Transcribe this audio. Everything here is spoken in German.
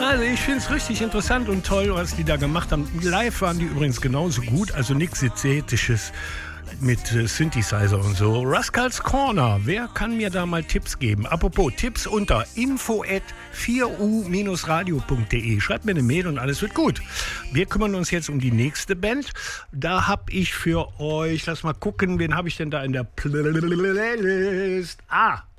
Also ich finde es richtig interessant und toll, was die da gemacht haben. Live waren die übrigens genauso gut, also nichts Synthetisches mit Synthesizer und so. Rascals Corner, wer kann mir da mal Tipps geben? Apropos, Tipps unter info@4u-radio.de. Schreibt mir eine Mail und alles wird gut. Wir kümmern uns jetzt um die nächste Band. Da habe ich für euch, lass mal gucken, wen habe ich denn da in der Playlist?